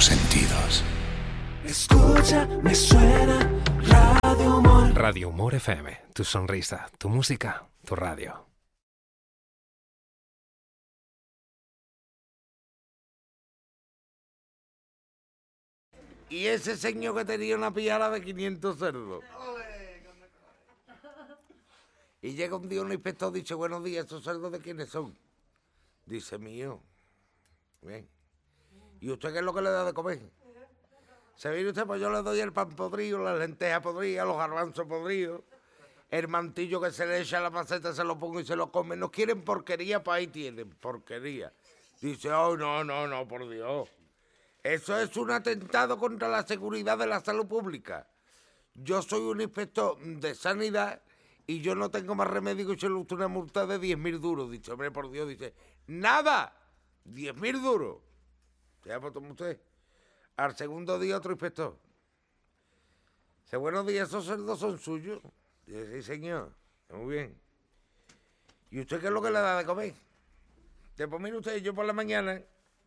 sentidos. Escucha, me suena Radio Humor. Radio Humor FM, tu sonrisa, tu música, tu radio. Y ese señor que tenía una pillada de 500 cerdos. Y llega un día un inspector y dice, buenos días, ¿estos cerdos de quiénes son? Dice, mío. Bien. ¿Y usted qué es lo que le da de comer? ¿Se viene usted? Pues yo le doy el pan podrido, las lentejas podridas, los garbanzos podridos, el mantillo que se le echa a la maceta, se lo pongo y se lo come. No quieren porquería, pues ahí tienen, porquería. Dice, oh, no, por Dios. Eso es un atentado contra la seguridad de la salud pública. Yo soy un inspector de sanidad y yo no tengo más remedio que echarle usted una multa de 10.000 duros. Dice, hombre, por Dios, dice, ¡nada! 10.000 duros. Ya, pues tome usted. Al segundo día otro inspector. Dice, buenos días, ¿esos cerdos son suyos? Dice, sí, señor. Muy bien. ¿Y usted qué es lo que le da de comer? Dice, pues mire usted, yo por la mañana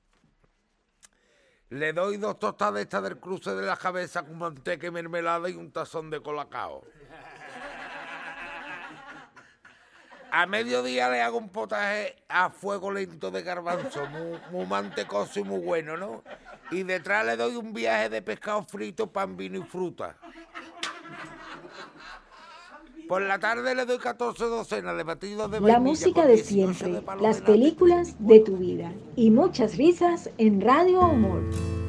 le doy 2 tostadas estas del cruce de la cabeza con manteca y mermelada y un tazón de colacao. A mediodía le hago un potaje a fuego lento de garbanzo, muy mantecoso y muy bueno, ¿no? Y detrás le doy un viaje de pescado frito, pan, vino y fruta. Por la tarde le doy 14 docenas de batidos de vainilla. La música de siempre, las películas de tu vida y muchas risas en Radio Humor.